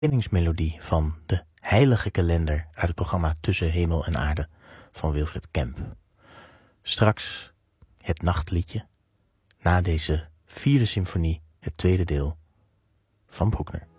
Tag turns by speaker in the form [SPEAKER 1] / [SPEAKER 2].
[SPEAKER 1] openingsmelodie van de heilige kalender uit het programma Tussen Hemel en Aarde van Wilfred Kemp. Straks het nachtliedje, na deze 4e symfonie, het tweede deel van Bruckner.